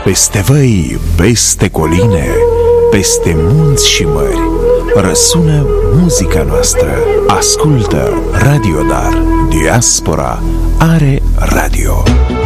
Peste văi, peste coline, peste munți și mări, răsună muzica noastră. Ascultă Radio Dar. Diaspora are radio.